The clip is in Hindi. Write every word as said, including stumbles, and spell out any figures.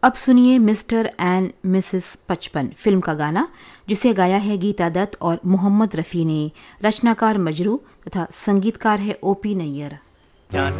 अब सुनिए मिस्टर एंड मिसेस पचपन फिल्म का गाना, जिसे गाया है गीता दत्त और मोहम्मद रफ़ी ने। रचनाकार मजरू तथा संगीतकार है ओपी नैयर।